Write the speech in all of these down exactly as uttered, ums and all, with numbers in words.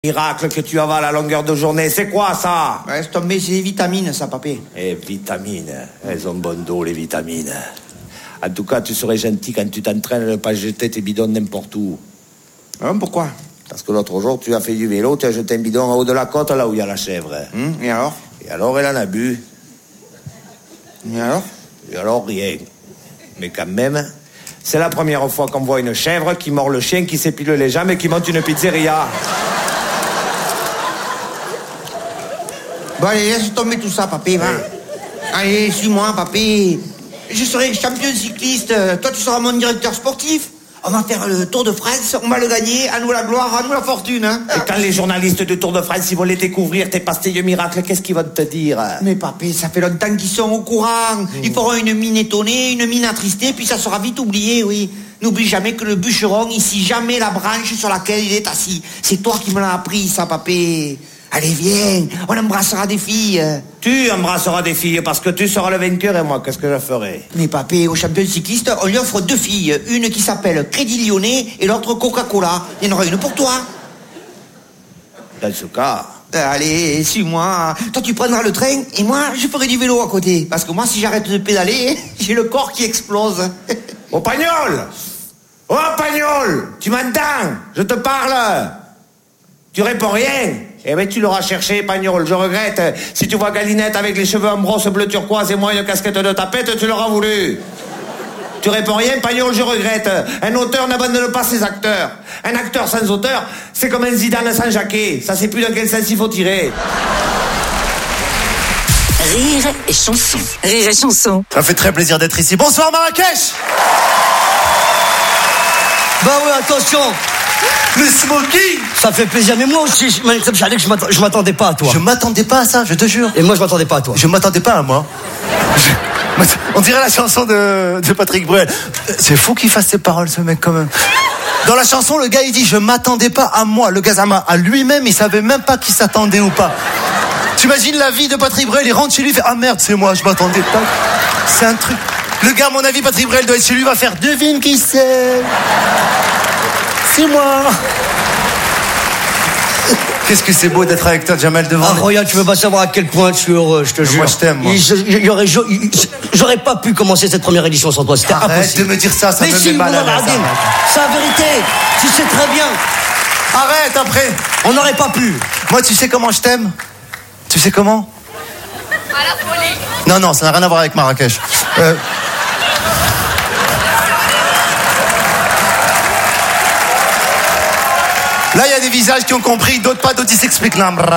Miracle que tu avales à longueur de journée, c'est quoi ça? Ouais, c'est tombé, c'est des vitamines, ça, papé. Eh, vitamines, elles ont bon dos, les vitamines. En tout cas, tu serais gentil quand tu t'entraînes à ne pas jeter tes bidons n'importe où. Hein, pourquoi? Parce que l'autre jour, tu as fait du vélo, tu as jeté un bidon en haut de la côte, là où il y a la chèvre. Hum, et alors? Et alors, elle en a bu. Et alors? Et alors, rien. Mais quand même, c'est la première fois qu'on voit une chèvre qui mord le chien, qui s'épile les jambes et qui monte une pizzeria. Bon, allez, laisse tomber tout ça, papé, va. Allez, suis-moi, papé. Je serai champion cycliste. Toi, tu seras mon directeur sportif. On va faire le Tour de France, on va le gagner. À nous la gloire, à nous la fortune. Hein. Et quand les journalistes du Tour de France, ils vont les découvrir, tes pastilles miracles, qu'est-ce qu'ils vont te dire? Mais papé, ça fait longtemps qu'ils sont au courant. Mmh. Ils feront une mine étonnée, une mine attristée, puis ça sera vite oublié, oui. N'oublie jamais que le bûcheron, ici, jamais la branche sur laquelle il est assis. C'est toi qui me l'as appris, ça, papé. Allez, viens, on embrassera des filles. Tu embrasseras des filles parce que tu seras le vainqueur et moi, qu'est-ce que je ferai? Mais papé, au champion cycliste, on lui offre deux filles. Une qui s'appelle Crédit Lyonnais et l'autre Coca-Cola. Il y en aura une pour toi. Dans ce cas... Allez, suis-moi. Toi, tu prendras le train et moi, je ferai du vélo à côté. Parce que moi, si j'arrête de pédaler, j'ai le corps qui explose. Oh, Pagnol! Oh, Pagnol! Tu m'entends? Je te parle! Tu réponds rien? Eh ben, tu l'auras cherché, Pagnol, je regrette. Si tu vois Galinette avec les cheveux en brosse bleu turquoise et moi une casquette de tapette, tu l'auras voulu. Tu réponds rien, Pagnol, je regrette. Un auteur n'abandonne pas ses acteurs. Un acteur sans auteur, c'est comme un Zidane sans Jacquet. Ça sait plus dans quel sens il faut tirer. Rire et chanson. Rire et chanson. Ça fait très plaisir d'être ici. Bonsoir Marrakech. Bah oui, attention. Le smoking. Ça fait plaisir, mais moi aussi, je m'attendais pas à toi. Je m'attendais pas à ça, je te jure. Et moi, je m'attendais pas à toi. Je m'attendais pas à moi. Je... On dirait la chanson de, de Patrick Bruel. C'est fou qu'il fasse ces paroles, ce mec, quand même. Dans la chanson, le gars, il dit « Je m'attendais pas à moi ». Le Gazama, à lui-même, il savait même pas qu'il s'attendait ou pas. T'imagines la vie de Patrick Bruel, il rentre chez lui, il fait « Ah merde, c'est moi, je m'attendais pas ». C'est un truc... Le gars, à mon avis, Patrick Bruel doit être chez lui, va faire « Devine qui c'est ». C'est moi. Qu'est-ce que c'est beau d'être avec toi, Jamel, devant. Ah, Roya, tu veux pas savoir à quel point je suis heureux, je te jure. Moi, je t'aime, moi. J'aurais, j'aurais pas pu commencer cette première édition sans toi, c'était Arrête impossible. de me dire ça, ça mais me si, met mal à l'aise. C'est la vérité, tu sais très bien. Arrête, après. On n'aurait pas pu. Moi, tu sais comment je t'aime? Tu sais comment? À la folie. Non, non, ça n'a rien à voir avec Marrakech. Euh... Là, il y a des visages qui ont compris, d'autres pas, d'autres ils s'expliquent.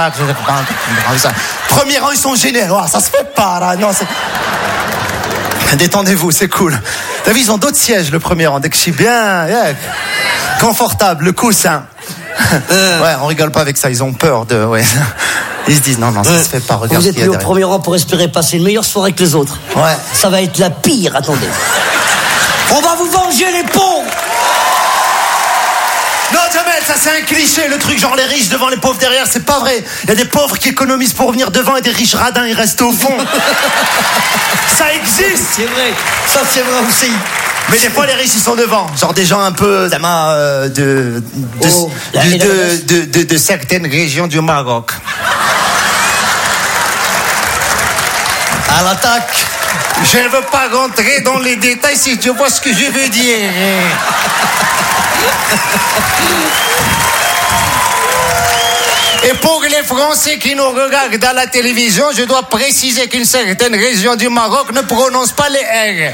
Premier rang, ils sont gênés. Oh, ça se fait pas, là. Non, c'est... Détendez-vous, c'est cool. T'as vu, ils ont d'autres sièges, le premier rang. Dès que je suis bien, yeah. Confortable, le coussin. Ouais, on rigole pas avec ça, ils ont peur de... Ouais. Ils se disent, non, non, ça se fait pas, regarde. Vous êtes mis au premier rang pour espérer passer une meilleure soirée que les autres. Ouais. Ça va être la pire, attendez. On va vous venger, les pauvres. Non, Jamel, ça c'est un cliché, le truc genre les riches devant les pauvres derrière, c'est pas vrai. Il y a des pauvres qui économisent pour venir devant et des riches radins, ils restent au fond. Ça existe. C'est vrai, ça c'est vrai aussi. Mais des fois les riches ils sont devant, genre des gens un peu euh, de de, oh, de, de, de, de, de de certaines régions du Maroc. À l'attaque. Je ne veux pas rentrer dans les détails si tu vois ce que je veux dire. Et pour les Français qui nous regardent à la télévision, je dois préciser qu'une certaine région du Maroc ne prononce pas les R.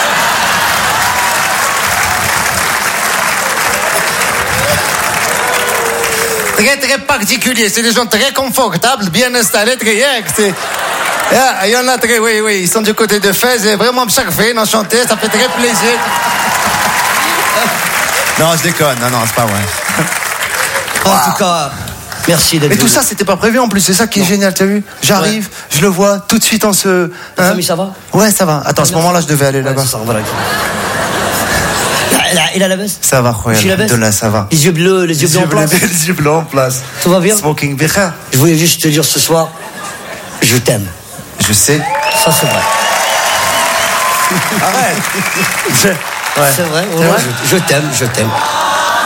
Très très particulier, c'est des gens très confortables, bien installés, très c'est... Il y en a très, oui, oui, ils sont du côté de Fès, et vraiment Mcharfin, enchanté, ça fait très plaisir. Non, je déconne, non, non, c'est pas vrai. En wow. tout cas, merci d'être Mais tout venu. ça, c'était pas prévu en plus, c'est ça qui est non. génial, t'as vu? J'arrive, ouais. je le vois, tout de suite on se... Ta hein famille, ça va? Ouais, ça va. Attends, à ce moment-là, je devais aller ouais, là-bas. Ça, voilà. Il a la veste? Ça va, Royal. De là, ça va. Les yeux bleus, les yeux bleus en place. Les yeux bleus en place. Tout va bien? Smoking Becha. Je voulais juste te dire ce soir, je t'aime. Je sais. Ça, c'est vrai. Arrête. Je... Ouais. C'est vrai, ouais, je, je t'aime, je t'aime.